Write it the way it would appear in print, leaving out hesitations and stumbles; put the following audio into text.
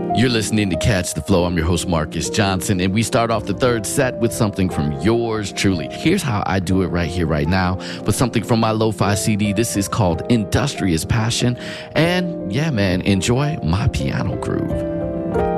You're listening to Catch the Flow. I'm your host, Marcus Johnson, and we start off the third set with something from yours truly. Here's how I do it right here, right now, with something from my lo-fi CD. This is called Industrious Passion, and yeah, man, enjoy my piano groove.